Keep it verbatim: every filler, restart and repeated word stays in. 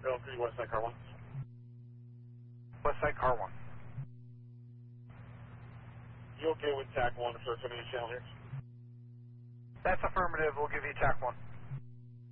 Bill three, West Side Car one. West Side Car one. You okay with T A C one if there's any channel here? That's affirmative. We'll give you T A C one.